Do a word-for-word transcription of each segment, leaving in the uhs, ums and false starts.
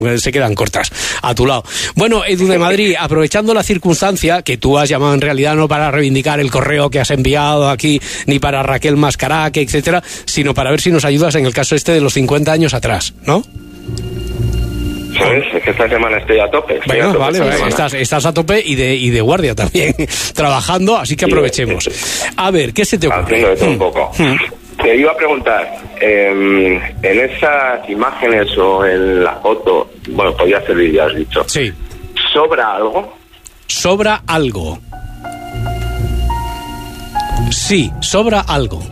se quedan cortas a tu lado. Bueno, Edu de Madrid, aprovechando la circunstancia que tú has llamado en realidad no para reivindicar el correo que has enviado aquí, ni para Raquel Mascaraque, etcétera, sino para ver si nos ayudas en el caso este de los cincuenta años atrás, ¿no? ¿Sabes? Es que esta semana estoy a tope. Estoy bueno, a tope vale, vale. Estás, estás a tope y de, y de guardia también, trabajando, así que aprovechemos. A ver, ¿qué se te ocurre? Haciendo de todo un poco. Hmm. Te iba a preguntar, eh, en esas imágenes o en la foto, bueno, podía ser vídeo, has dicho. Sí. ¿Sobra algo? ¿Sobra algo? Sí, sobra algo.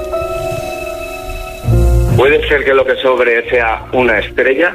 ¿Puede ser que lo que sobre sea una estrella?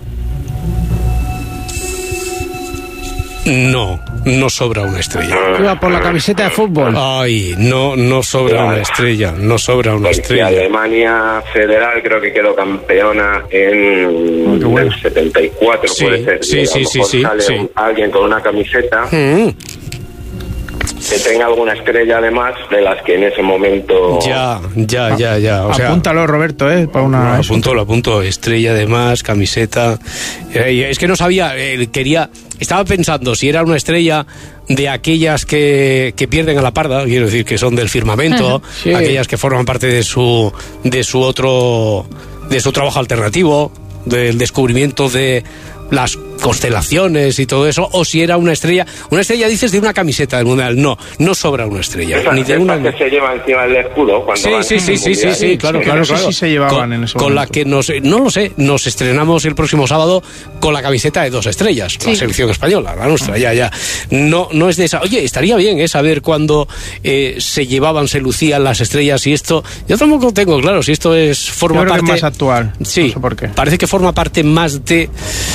No, no sobra una estrella. Iba por la camiseta de fútbol. Ay, no, no sobra una estrella, no sobra una Porque estrella. Alemania Federal creo que quedó campeona en oh, bueno. el setenta y cuatro, Sí, puede ser. sí, Y a sí, lo sí, mejor sí, sale sí. un- alguien con una camiseta Mm, que tenga alguna estrella además de las que en ese momento... ya, ya, ya, ya. O sea, Apúntalo, Roberto, ¿eh? Para una... lo apunto, lo apunto. Estrella de más, camiseta. Eh, es que no sabía, eh, quería. Estaba pensando si era una estrella de aquellas que, que pierden a la parda, quiero decir que son del firmamento, Sí. aquellas que forman parte de su de su otro de su trabajo alternativo, del descubrimiento de las constelaciones y todo eso, o si era una estrella. Una estrella, dices, de una camiseta del Mundial. No, no sobra una estrella. Esas, ni de esas una... que se lleva encima del escudo cuando Sí, van sí, al sí, sí, sí, Mundial. sí, claro, Sí, claro, no sé claro. si se llevaban con, en ese con la momento. que nos, no lo sé, nos estrenamos el próximo sábado con la camiseta de dos estrellas, la Sí. selección española, la nuestra, ya, ya. No, no es de esa. Oye, estaría bien, ¿eh? Saber cuándo eh, se llevaban, se lucían las estrellas y esto. Yo tampoco tengo claro si esto es forma Yo creo parte. que es más actual. Sí, No sé por qué. parece que forma parte más de.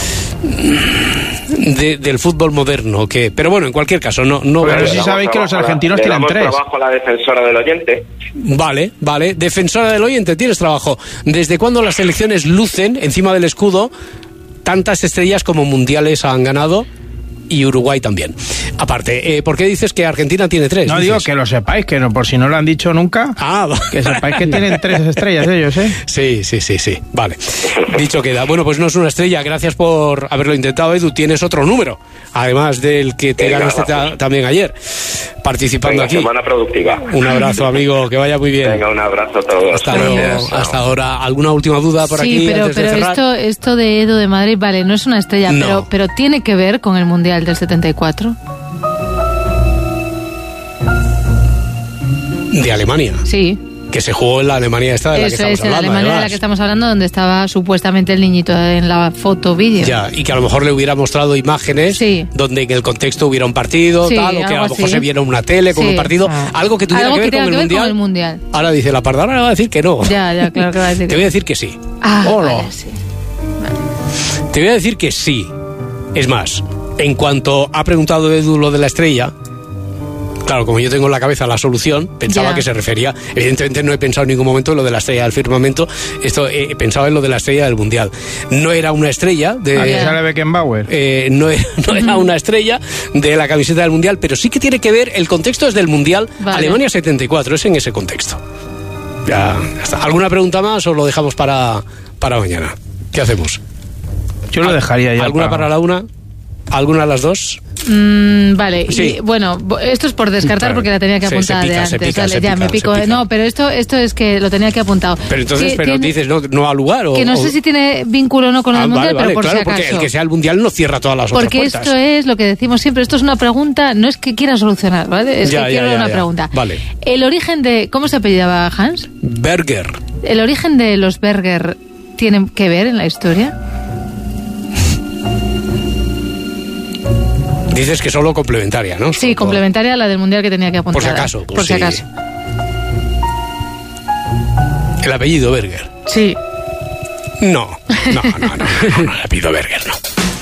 De, del fútbol moderno, que, pero bueno, en cualquier caso, no, no. Pero vale. sí Le damos sabéis que los trabajo a la- argentinos le tienen damos tres. trabajo a la defensora del oyente. Vale, vale. Defensora del oyente, tienes trabajo. ¿Desde cuándo las selecciones lucen encima del escudo tantas estrellas como mundiales han ganado? Y Uruguay también. Aparte, eh, ¿por qué dices que Argentina tiene tres? No dices? digo que lo sepáis, que no, por si no lo han dicho nunca, Ah, va- que sepáis que tienen tres estrellas ellos, ¿eh? Sí, sí, sí, sí. Vale. Dicho queda. Bueno, pues no es una estrella. Gracias por haberlo intentado, Edu. Tienes otro número, además del que te Venga, ganaste ta- vamos. también ayer, participando Venga, aquí. semana productiva. Un abrazo, amigo. Que vaya muy bien. Venga, un abrazo a todos. Hasta luego. Gracias. Hasta ahora. ¿Alguna última duda por sí, aquí pero, antes de pero cerrar? esto, esto de Edu de Madrid, vale, no es una estrella, No. pero, pero tiene que ver con el Mundial del setenta y cuatro. De Alemania, Sí, que se jugó en la Alemania esta de la que eso estamos es, en la hablando. Alemania de la además. que estamos hablando, donde estaba supuestamente el niñito en la foto vídeo. Ya, y que a lo mejor le hubiera mostrado imágenes Sí. donde en el contexto hubiera un partido, Sí, tal, o que a algo lo mejor así. se viera una tele con Sí. un partido, Ah. algo que tuviera Algo que ver, que tenga con, que el ver con mundial. el Mundial. Ahora dice la parda, ahora va a decir que no. Ya, ya, claro que va a decir Te que voy a decir que sí. Ah, Hola. vale, sí. Te voy a decir que sí. Es más, en cuanto ha preguntado Edu lo de la estrella, claro, como yo tengo en la cabeza la solución, pensaba Ya. que se refería, evidentemente no he pensado en ningún momento en lo de la estrella del firmamento, esto eh, pensaba en lo de la estrella del mundial. No era una estrella de... Aquí Ya. sale Beckenbauer. Eh, no, era, no era una estrella de la camiseta del Mundial, pero sí que tiene que ver, el contexto es del Mundial, Vale. Alemania setenta y cuatro, es en ese contexto. Ya, ya está. ¿Alguna pregunta más o lo dejamos para, para mañana? ¿Qué hacemos? Yo lo dejaría ya. ¿Alguna para la una? ¿Alguna a las dos? Mm, vale, Sí. y, bueno, bo- esto es por descartar Claro. porque la tenía que Se- apuntar se pica, de se antes. pica, Vale, se ya pica, me se pico. pica. No, pero esto, esto es que lo tenía que apuntado. Pero entonces, Que pero tiene- dices, no, no al lugar o... que no o- sé si tiene vínculo o no con Ah, el mundial, vale, vale, pero por claro, si porque acaso. el que sea el Mundial no cierra todas las Porque otras puertas. esto es lo que decimos siempre, esto es una pregunta, no es que quiera solucionar, ¿vale? Es Ya, que ya, quiero ya, una ya. pregunta. Vale. El origen de, ¿cómo se apellidaba Hans? Berger. ¿El origen de los Berger tiene que ver en la historia? Dices que solo complementaria, ¿no? Sí, Por- complementaria a la del mundial que tenía que apuntar. Por si acaso. pues Por si sí. acaso. El apellido Berger. Sí. No, no, no, no, no, no, el apellido Berger no.